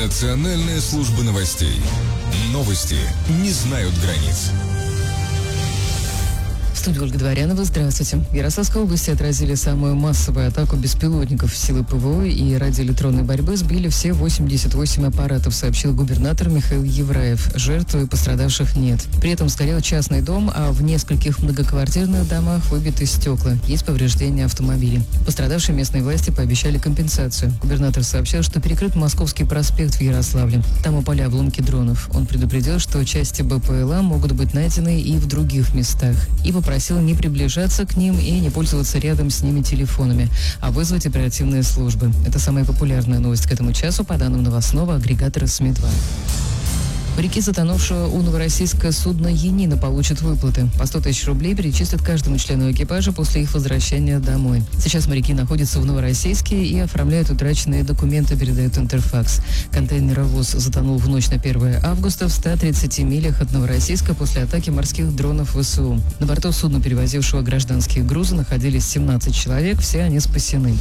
Национальная служба новостей. Новости не знают границ. В студии Ольга Дворянова. Здравствуйте. В Ярославской области отразили самую массовую атаку беспилотников. Силы ПВО и радиоэлектронной борьбы сбили все 88 аппаратов, сообщил губернатор Михаил Евраев. Жертв и пострадавших нет. При этом сгорел частный дом, а в нескольких многоквартирных домах выбиты стекла. Есть повреждения автомобилей. Пострадавшие местные власти пообещали компенсацию. Губернатор сообщил, что перекрыт Московский проспект в Ярославле. Там упали обломки дронов. Он предупредил, что части БПЛА могут быть найдены и в других местах. И попросил не приближаться к ним и не пользоваться рядом с ними телефонами, а вызвать оперативные службы. Это самая популярная новость к этому часу, по данным новостного агрегатора СМИ-2. Моряки, затонувшего у Новороссийска судна «Янина», получат выплаты. По 100 тысяч рублей перечислят каждому члену экипажа после их возвращения домой. Сейчас моряки находятся в Новороссийске и оформляют утраченные документы, передает Интерфакс. Контейнеровоз затонул в ночь на 1 августа в 130 милях от Новороссийска после атаки морских дронов ВСУ. На борту судна, перевозившего гражданские грузы, находились 17 человек, все они спасены.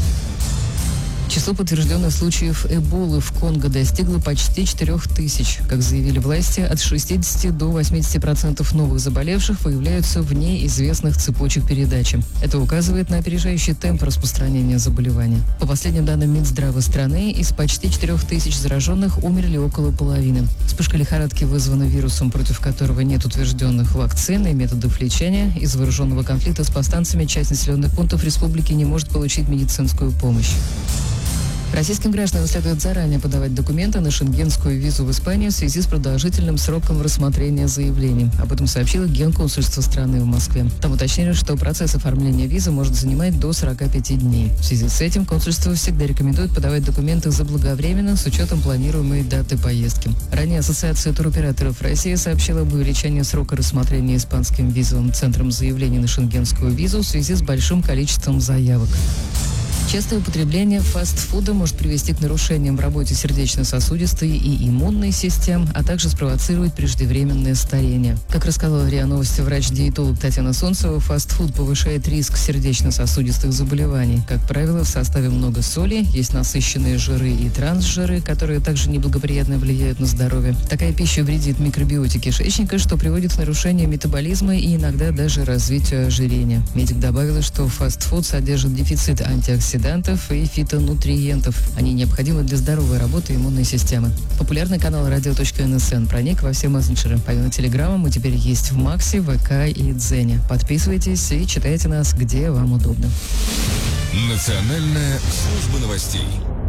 Число подтвержденных случаев Эболы в Конго достигло почти 4000. Как заявили власти, от 60 до 80% новых заболевших выявляются вне известных цепочек передачи. Это указывает на опережающий темп распространения заболевания. По последним данным Минздрава страны, из почти 4000 зараженных умерли около половины. Вспышка лихорадки вызвана вирусом, против которого нет утвержденных вакцин и методов лечения. Из вооруженного конфликта с повстанцами часть населенных пунктов республики не может получить медицинскую помощь. Российским гражданам следует заранее подавать документы на шенгенскую визу в Испанию в связи с продолжительным сроком рассмотрения заявлений. Об этом сообщило Генконсульство страны в Москве. Там уточнили, что процесс оформления визы может занимать до 45 дней. В связи с этим консульство всегда рекомендует подавать документы заблаговременно с учетом планируемой даты поездки. Ранее Ассоциация туроператоров России сообщила об увеличении срока рассмотрения испанским визовым центром заявлений на шенгенскую визу в связи с большим количеством заявок. Частое употребление фастфуда может привести к нарушениям в работе сердечно-сосудистой и иммунной систем, а также спровоцировать преждевременное старение. Как рассказала РИА Новости врач-диетолог Татьяна Солнцева, фастфуд повышает риск сердечно-сосудистых заболеваний. Как правило, в составе много соли, есть насыщенные жиры и трансжиры, которые также неблагоприятно влияют на здоровье. Такая пища вредит микробиоте кишечника, что приводит к нарушению метаболизма и иногда даже развитию ожирения. Медик добавила, что фастфуд содержит дефицит антиоксидантов и фитонутриентов. Они необходимы для здоровой работы иммунной системы. Популярный канал radio.nsn проник во все мессенджеры. Помимо Телеграма мы теперь есть в Максе, ВК и Дзене. Подписывайтесь и читайте нас, где вам удобно. Национальная служба новостей.